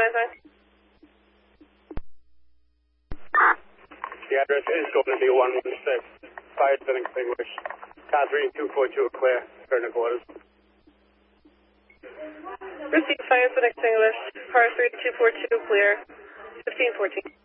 The address is going to be 116. Fire's been extinguished. Car 3242 clear. Turn the quarters. Received, fire's been extinguished. Car 3242 clear. 1514.